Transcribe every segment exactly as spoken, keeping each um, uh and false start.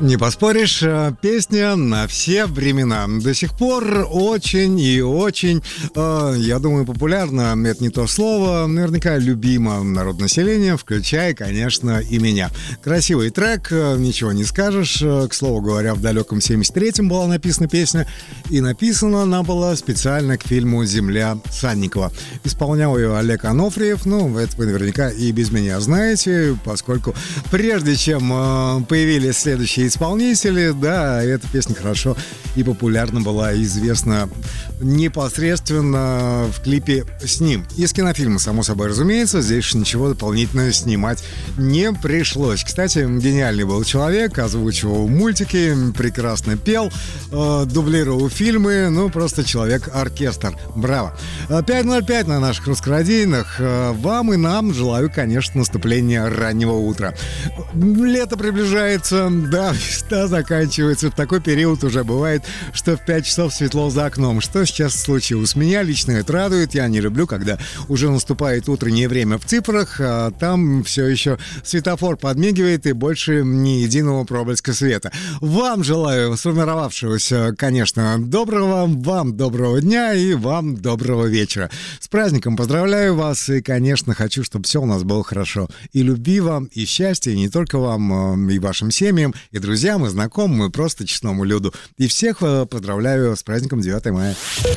Не поспоришь, песня на все времена. До сих пор очень и очень, э, я думаю, популярна. Это не то слово. Наверняка любима народонаселением, включая, конечно, и меня. Красивый трек, ничего не скажешь. К слову говоря, в далеком семьдесят третьем была написана песня. И написана она была специально к фильму «Земля» Санникова. Исполнял ее Олег Анофриев. Ну, это вы наверняка и без меня знаете, поскольку прежде чем э, появились следующие исполнители, да, эта песня хорошо и популярно была известна непосредственно в клипе с ним. Из кинофильма, само собой разумеется, здесь ничего дополнительно снимать не пришлось. Кстати, гениальный был человек, озвучивал мультики, прекрасно пел, э, дублировал фильмы, ну, просто человек-оркестр. Браво! пять ноль пять на наших русскорадийных. Вам и нам желаю, конечно, наступления раннего утра. Лето приближается, да, весна заканчивается. В такой период уже бывает, что в пять часов светло за окном. Что сейчас случилось? Меня лично это радует. Я не люблю, когда уже наступает утреннее время в цифрах, а там все еще светофор подмигивает и больше ни единого проблеска света. Вам желаю сформировавшегося, конечно, доброго, вам доброго дня и вам доброго вечера. С праздником поздравляю вас и, конечно, хочу, чтобы все у нас было хорошо. И любви вам, и счастья, и не только вам, и вашим семьям, и друзьям, и знакомым, и просто честному люду. И всех поздравляю с праздником девятого мая.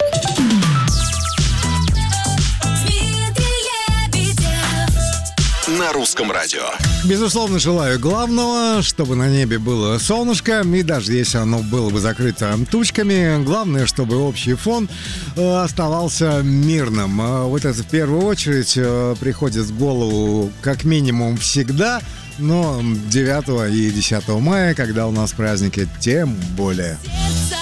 На русском радио. Безусловно, желаю главного, чтобы на небе было солнышко, и даже если оно было бы закрыто тучками, главное, чтобы общий фон э, оставался мирным. Вот это в первую очередь э, приходит в голову как минимум всегда, но девятого и десятого мая, когда у нас праздники, тем более.